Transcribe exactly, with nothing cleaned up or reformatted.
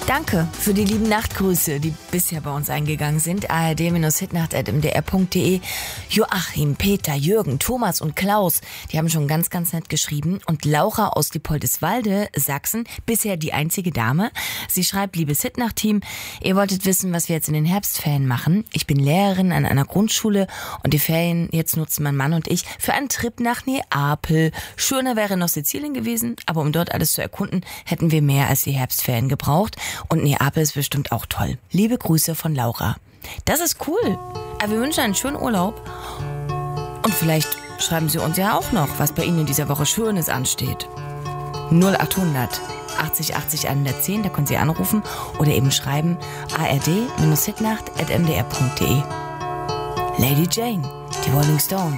Danke für die lieben Nachtgrüße, die bisher bei uns eingegangen sind. A R D-hitnacht at m d r punkt d e. Joachim, Peter, Jürgen, Thomas und Klaus, die haben schon ganz, ganz nett geschrieben. Und Laura aus Diepoldeswalde, Sachsen, bisher die einzige Dame. Sie schreibt, liebes Hitnacht-Team, ihr wolltet wissen, was wir jetzt in den Herbstferien machen. Ich bin Lehrerin an einer Grundschule und die Ferien jetzt nutzen mein Mann und ich für einen Trip nach Neapel. Schöner wäre noch Sizilien gewesen, aber um dort alles zu erkunden, hätten wir mehr als die Herbstferien gebraucht. Und Neapel ist bestimmt auch toll. Liebe Grüße von Laura. Das ist cool. Aber wir wünschen einen schönen Urlaub. Und vielleicht schreiben Sie uns ja auch noch, was bei Ihnen in dieser Woche Schönes ansteht. null achthundert achtzig achtzig hundertzehn, da können Sie anrufen oder eben schreiben a r d hitnacht at m d r punkt d e. Lady Jane, die Rolling Stones.